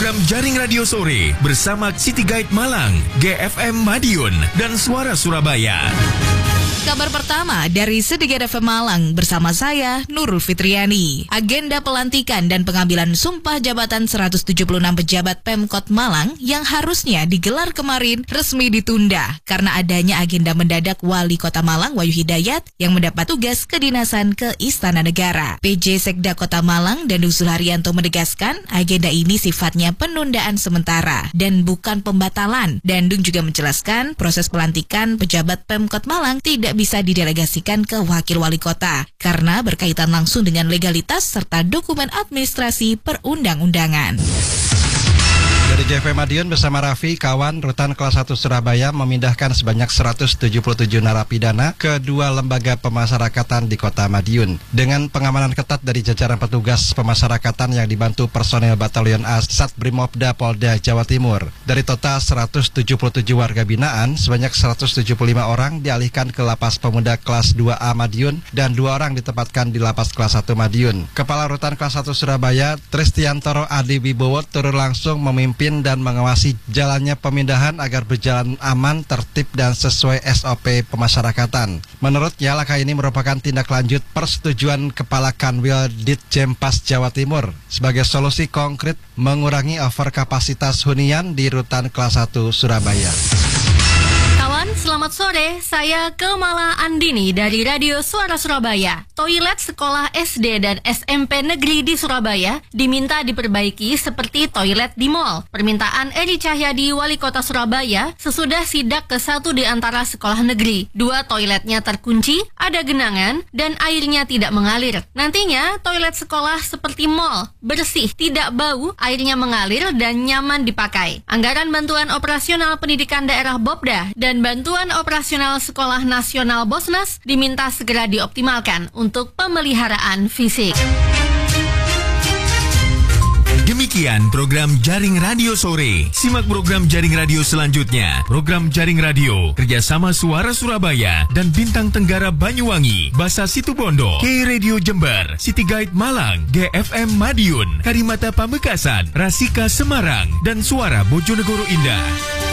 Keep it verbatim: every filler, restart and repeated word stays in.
program Jaring Radio Sore bersama City Guide Malang, G F M Madiun, dan Suara Surabaya. Kabar pertama dari City Guide F M Malang bersama saya, Nurul Fitriani. Agenda pelantikan dan pengambilan sumpah jabatan seratus tujuh puluh enam pejabat Pemkot Malang yang harusnya digelar kemarin resmi ditunda karena adanya agenda mendadak Wali Kota Malang Wahyu Hidayat yang mendapat tugas kedinasan ke Istana Negara. P J Sekda Kota Malang Dandung Suharyanto menegaskan agenda ini sifatnya penundaan sementara dan bukan pembatalan. Dandung juga menjelaskan proses pelantikan pejabat Pemkot Malang tidak bisa didelegasikan ke wakil wali kota karena berkaitan langsung dengan legalitas serta dokumen administrasi perundang-undangan. Dari J F M Madiun bersama Raffi, kawan, Rutan Kelas satu Surabaya memindahkan sebanyak seratus tujuh puluh tujuh narapidana ke dua lembaga pemasyarakatan di Kota Madiun. Dengan pengamanan ketat dari jajaran petugas pemasyarakatan yang dibantu personel Batalion A Satbrimobda Polda Jawa Timur. Dari total seratus tujuh puluh tujuh warga binaan, sebanyak seratus tujuh puluh lima orang dialihkan ke Lapas Pemuda Kelas dua A Madiun dan dua orang ditempatkan di Lapas Kelas satu Madiun. Kepala Rutan Kelas satu Surabaya, Tristiantoro Adi Wibowo turun langsung memimpin dan mengawasi jalannya pemindahan agar berjalan aman, tertib, dan sesuai S O P pemasyarakatan. Menurutnya, langkah ini merupakan tindak lanjut persetujuan Kepala Kanwil Ditjenpas Jawa Timur sebagai solusi konkret mengurangi overkapasitas hunian di Rutan Kelas satu Surabaya. Selamat sore, saya Kemala Andini dari Radio Suara Surabaya. Toilet sekolah S D dan S M P negeri di Surabaya diminta diperbaiki seperti toilet di mal. Permintaan Eri Cahyadi, Wali Kota Surabaya, sesudah sidak ke satu di antara sekolah negeri. Dua toiletnya terkunci, ada genangan, dan airnya tidak mengalir. Nantinya, toilet sekolah seperti mal, bersih, tidak bau, airnya mengalir, dan nyaman dipakai. Anggaran bantuan operasional pendidikan daerah Bopda dan bantuan operasional Sekolah Nasional Bosnas diminta segera dioptimalkan untuk pemeliharaan fisik. Demikian program Jaring Radio Sore. Simak program Jaring Radio selanjutnya. Program Jaring Radio kerjasama Suara Surabaya dan Bintang Tenggara Banyuwangi, Basa Situbondo, K Radio Jember, City Guide Malang, G F M Madiun, Karimata Pamekasan, Rasika Semarang, dan Suara Bojonegoro Indah.